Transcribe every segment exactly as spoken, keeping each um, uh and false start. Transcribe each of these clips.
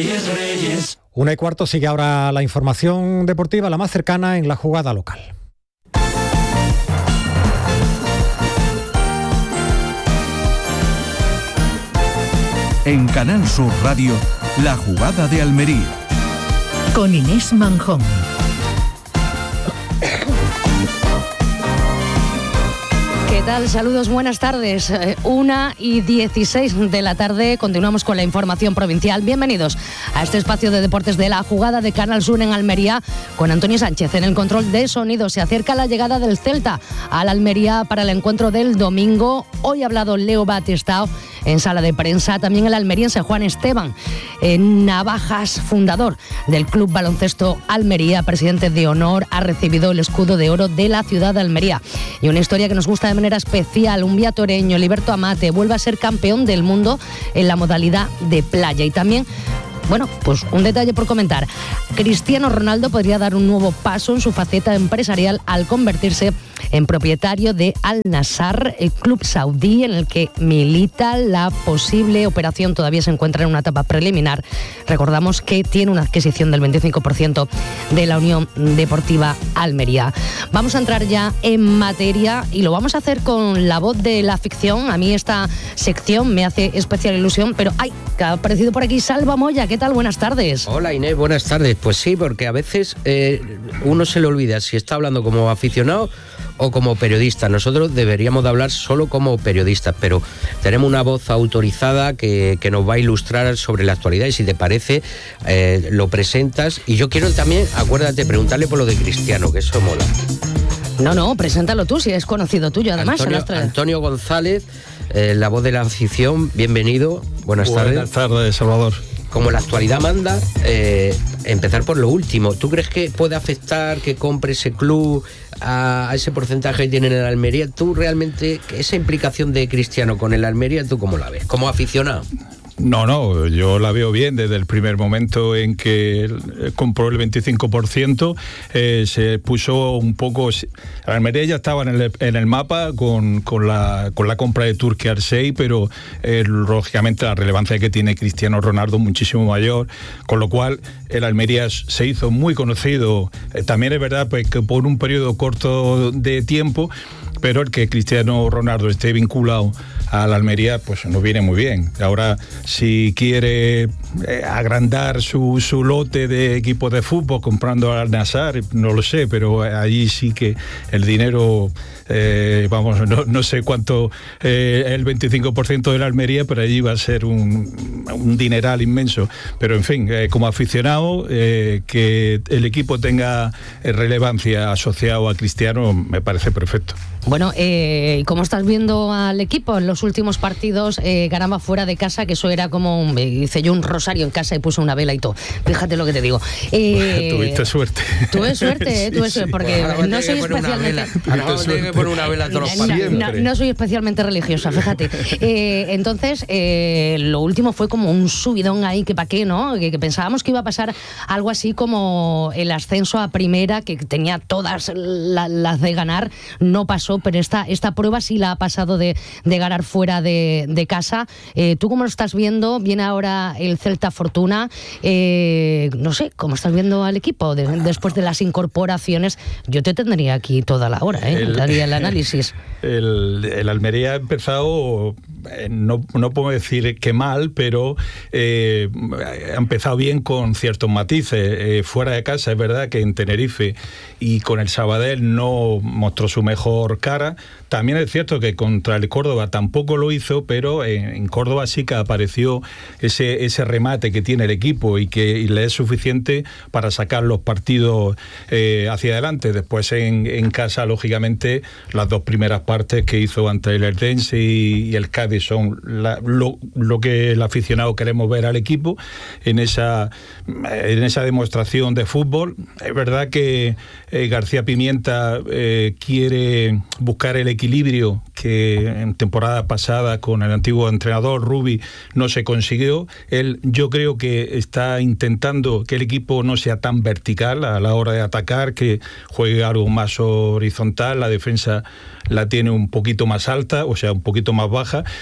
Reyes, Reyes. Una y cuarto sigue ahora la información deportiva, la más cercana en la jugada local. En Canal Sur Radio, la jugada de Almería. Con Inés Manjón. ¿Qué tal? Saludos, buenas tardes. Eh, una y dieciséis de la tarde, continuamos con la información provincial. Bienvenidos a este espacio de deportes de la jugada de Canal Sur en Almería, con Antonio Sánchez en el control de sonido. Se acerca la llegada del Celta a la Almería para el encuentro del domingo. Hoy ha hablado Leo Batistao en sala de prensa. También el almeriense Juan Esteban en Navajas, fundador del Club Baloncesto Almería, presidente de honor, ha recibido el escudo de oro de la ciudad de Almería. Y una historia que nos gusta de manera especial, un viatoreño, Liberto Amate, vuelve a ser campeón del mundo en la modalidad de playa. Y también, bueno, pues un detalle por comentar. Cristiano Ronaldo podría dar un nuevo paso en su faceta empresarial al convertirse en propietario de Al Nassr, el club saudí en el que milita. La posible operación todavía se encuentra en una etapa preliminar. Recordamos que tiene una adquisición del veinticinco por ciento de la Unión Deportiva Almería. Vamos a entrar ya en materia y lo vamos a hacer con la voz de la ficción. A mí esta sección me hace especial ilusión, pero ¡ay!, que ha aparecido por aquí Salva Moya. ¿Qué tal? Buenas tardes. Hola Inés, buenas tardes. Pues sí, porque a veces eh, uno se le olvida si está hablando como aficionado o como periodista. Nosotros deberíamos de hablar solo como periodistas, pero tenemos una voz autorizada que, que nos va a ilustrar sobre la actualidad, y si te parece, eh, lo presentas. Y yo quiero también, acuérdate, preguntarle por lo de Cristiano, que eso mola. No, no, preséntalo tú, si es conocido tuyo, además. Antonio, Antonio González, eh, la voz de la afición, bienvenido, buenas, buenas tardes. Buenas tardes, Salvador. Como la actualidad manda, eh, empezar por lo último. ¿Tú crees que puede afectar que compre ese club a, a ese porcentaje que tienen en el Almería? ¿Tú realmente, esa implicación de Cristiano con el Almería, tú cómo la ves, como aficionado? No, no, yo la veo bien desde el primer momento en que compró el veinticinco por ciento, eh, se puso un poco... Almería ya estaba en el, en el mapa con, con, la, con la compra de Turquía Arsey, pero eh, lógicamente la relevancia que tiene Cristiano Ronaldo es muchísimo mayor, con lo cual el Almería se hizo muy conocido. Eh, también es verdad pues, que por un periodo corto de tiempo, pero el que Cristiano Ronaldo esté vinculado a la Almería, pues nos viene muy bien. Ahora, si quiere eh, agrandar su, su lote de equipos de fútbol comprando al Nassr, no lo sé, pero allí sí que el dinero, eh, vamos, no, no sé cuánto, eh, el veinticinco por ciento de la Almería, pero allí va a ser un, un dineral inmenso. Pero en fin, eh, como aficionado, eh, que el equipo tenga relevancia asociado a Cristiano, me parece perfecto. Bueno, eh, ¿cómo estás viendo al equipo? En los últimos partidos eh, ganaba fuera de casa, que eso era como, un, hice yo un rosario en casa y puse una vela y todo. Fíjate lo que te digo. Eh, Tuviste suerte. Tuve suerte, eh, tuve sí, suerte, porque bueno, no soy especialmente... No, no, no soy especialmente religiosa, fíjate. Eh, entonces, eh, lo último fue como un subidón ahí, que pa' qué, ¿no? Que, que pensábamos que iba a pasar algo así como el ascenso a primera, que tenía todas la, las de ganar, no pasó. Pero esta, esta prueba sí la ha pasado de, de ganar fuera de, de casa. Eh, ¿Tú cómo lo estás viendo? Viene ahora el Celta Fortuna. Eh, no sé, ¿cómo estás viendo al equipo? De, después de las incorporaciones, yo te tendría aquí toda la hora, ¿eh? El, daría el análisis. El, el Almería ha empezado, eh, no, no puedo decir que mal, pero eh, ha empezado bien con ciertos matices. Eh, fuera de casa, es verdad que en Tenerife y con el Sabadell no mostró su mejor cara. También es cierto que contra el Córdoba tampoco lo hizo, pero en, en Córdoba sí que apareció ese, ese remate que tiene el equipo y que y le es suficiente para sacar los partidos eh, hacia adelante. Después en, en casa, lógicamente, las dos primeras partes que hizo ante el Eldense y, y el Cádiz son la, lo, lo que el aficionado queremos ver al equipo en esa, en esa demostración de fútbol. Es verdad que eh, García Pimienta eh, quiere buscar el equilibrio que en temporada pasada con el antiguo entrenador Rubi no se consiguió. Él, yo creo que está intentando que el equipo no sea tan vertical a la hora de atacar, que juegue algo más horizontal, la defensa la tiene un poquito más alta, o sea, un poquito más baja,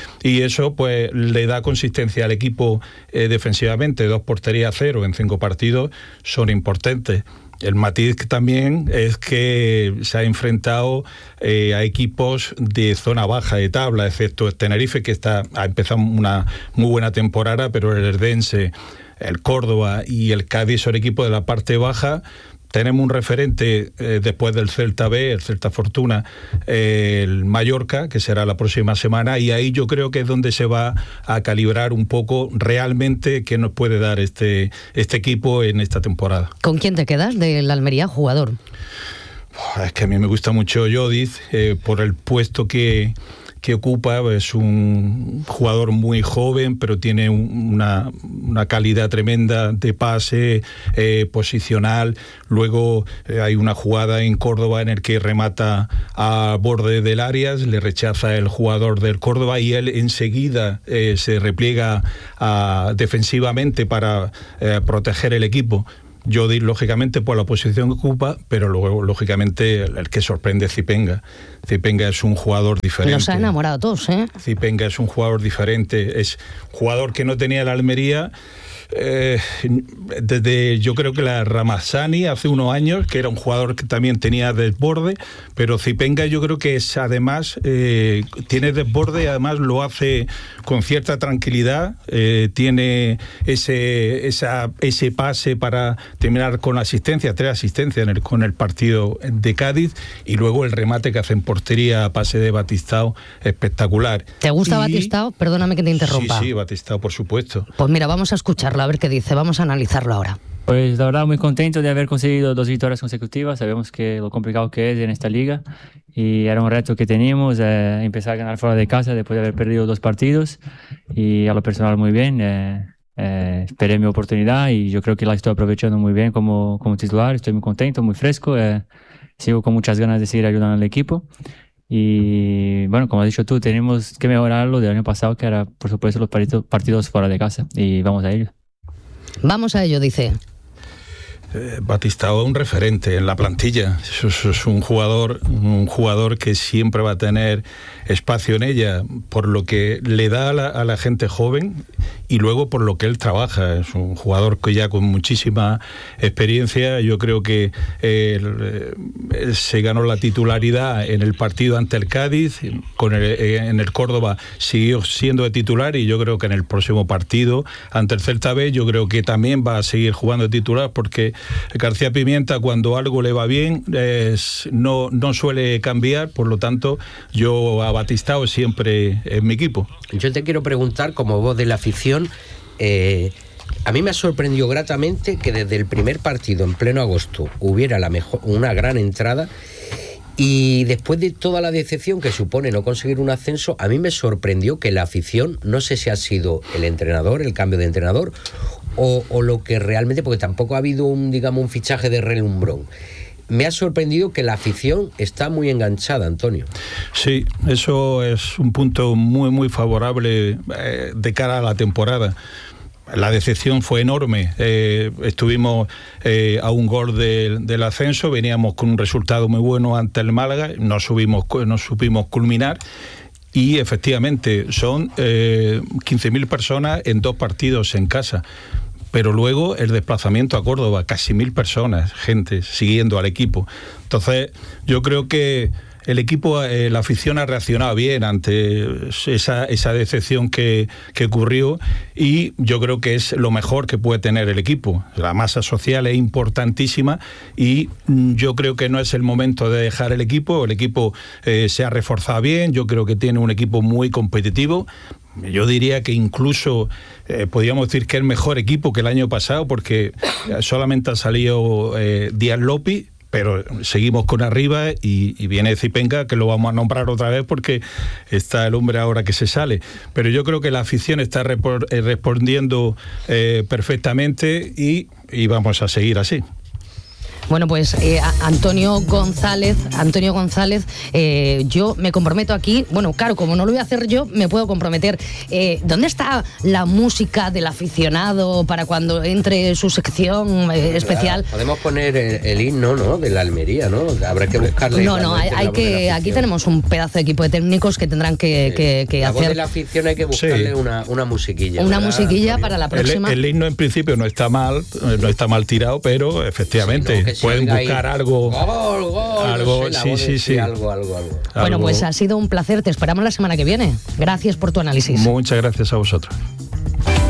y eso pues le da consistencia al equipo eh, defensivamente. Dos porterías a cero en cinco partidos son importantes. El matiz también es que se ha enfrentado eh, a equipos de zona baja de tabla, excepto el Tenerife, que está, ha empezado una muy buena temporada, pero el Herdense, el Córdoba y el Cádiz son equipos de la parte baja. Tenemos un referente eh, después del Celta B, el Celta Fortuna, eh, el Mallorca, que será la próxima semana, y ahí yo creo que es donde se va a calibrar un poco realmente qué nos puede dar este, este equipo en esta temporada. ¿Con quién te quedas del Almería, jugador? Es que a mí me gusta mucho Llodiz, eh, por el puesto que... que ocupa. Es un jugador muy joven, pero tiene una, una calidad tremenda de pase, eh, posicional. Luego eh, hay una jugada en Córdoba en el que remata a borde del área, le rechaza el jugador del Córdoba y él enseguida eh, se repliega a, defensivamente para eh, proteger el equipo. Yo digo, lógicamente, por la posición que ocupa, pero luego, lógicamente, el, el que sorprende es Zipenga. Zipenga es un jugador diferente. Nos ha enamorado a todos, ¿eh? Zipenga es un jugador diferente. Es un jugador que no tenía la Almería eh, desde, yo creo que la Ramazani hace unos años, que era un jugador que también tenía desborde, pero Zipenga yo creo que es además eh, tiene desborde y además lo hace con cierta tranquilidad, eh, tiene ese esa, ese pase para terminar con asistencia, tres asistencias en el, con el partido de Cádiz, y luego el remate que hace en portería, pase de Batistao, espectacular. ¿Te gusta y... Batistao? Perdóname que te interrumpa. Sí, sí, Batistao, por supuesto. Pues mira, vamos a escucharlo, a ver qué dice, vamos a analizarlo ahora. Pues la verdad muy contento de haber conseguido dos victorias consecutivas. Sabemos que lo complicado que es en esta liga y era un reto que teníamos, eh, empezar a ganar fuera de casa después de haber perdido dos partidos, y a lo personal muy bien. Eh, eh, esperé mi oportunidad y yo creo que la estoy aprovechando muy bien como, como titular. Estoy muy contento, muy fresco, eh, sigo con muchas ganas de seguir ayudando al equipo. Y bueno, como has dicho tú, tenemos que mejorar lo del año pasado, que era por supuesto los partidos, partidos fuera de casa, y vamos a ello. Vamos a ello, dice. Eh, Batistao es un referente en la plantilla. Eso, eso es un jugador, un jugador que siempre va a tener espacio en ella, por lo que le da a la, a la gente joven y luego por lo que él trabaja. Es un jugador que ya con muchísima experiencia. Yo creo que eh, él se ganó la titularidad en el partido ante el Cádiz, con el, en el Córdoba siguió siendo de titular, y yo creo que en el próximo partido ante el Celta B yo creo que también va a seguir jugando de titular, porque García Pimienta, cuando algo le va bien, es, no, no suele cambiar. Por lo tanto, yo a Batistao siempre en mi equipo. Yo te quiero preguntar, como voz de la afición, eh, a mí me ha sorprendido gratamente que desde el primer partido, en pleno agosto, hubiera la mejor, una gran entrada, y después de toda la decepción que supone no conseguir un ascenso, a mí me sorprendió que la afición, no sé si ha sido el entrenador, el cambio de entrenador, O, o lo que realmente, porque tampoco ha habido un, digamos, un fichaje de relumbrón. Me ha sorprendido que la afición está muy enganchada, Antonio. Sí, eso es un punto muy, muy favorable eh, de cara a la temporada. La decepción fue enorme. Eh, estuvimos eh, a un gol de, del ascenso, veníamos con un resultado muy bueno ante el Málaga, no, subimos, no supimos culminar. Y efectivamente son eh, quince mil personas en dos partidos en casa. Pero luego el desplazamiento a Córdoba, casi mil personas, gente siguiendo al equipo. Entonces yo creo que el equipo, eh, la afición ha reaccionado bien ante esa, esa decepción que, que ocurrió, y yo creo que es lo mejor que puede tener el equipo. La masa social es importantísima y yo creo que no es el momento de dejar el equipo. El equipo eh, se ha reforzado bien, yo creo que tiene un equipo muy competitivo. Yo diría que incluso eh, podríamos decir que es el mejor equipo que el año pasado, porque solamente ha salido eh, Díaz López, pero seguimos con arriba, y, y viene Zipenga, que lo vamos a nombrar otra vez porque está el hombre ahora que se sale. Pero yo creo que la afición está repor, eh, respondiendo eh, perfectamente, y, y vamos a seguir así. Bueno, pues eh, Antonio González, Antonio González, eh, yo me comprometo aquí, bueno, claro, como no lo voy a hacer yo, me puedo comprometer. Eh, ¿Dónde está la música del aficionado para cuando entre su sección eh, especial? Podemos poner el, el himno, ¿no?, de la Almería, ¿no? Habrá que buscarle. No, no, hay, hay que, aquí tenemos un pedazo de equipo de técnicos que tendrán que, sí. que, que la hacer. Voz de la afición hay que buscarle sí. una, una musiquilla. Una ¿verdad? musiquilla para la próxima. El, el himno en principio no está mal, no está mal tirado, pero efectivamente sí, no, pueden buscar ahí. algo. Gol, gol, algo, no sé, sí, sí, sí. Algo, algo, algo. Bueno, algo. pues ha sido un placer. Te esperamos la semana que viene. Gracias por tu análisis. Muchas gracias a vosotros.